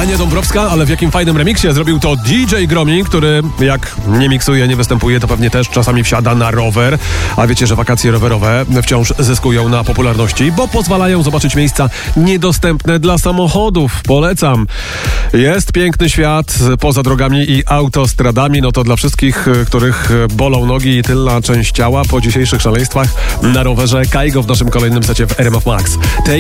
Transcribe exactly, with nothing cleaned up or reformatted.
Ania Dąbrowska, ale w jakim fajnym remiksie zrobił to D J Gromi, który jak nie miksuje, nie występuje, to pewnie też czasami wsiada na rower. A wiecie, że wakacje rowerowe wciąż zyskują na popularności, bo pozwalają zobaczyć miejsca niedostępne dla samochodów. Polecam. Jest piękny świat poza drogami i autostradami. No to dla wszystkich, których bolą nogi i tylna część ciała po dzisiejszych szaleństwach na rowerze. Kaigo w naszym kolejnym secie w R M F Max.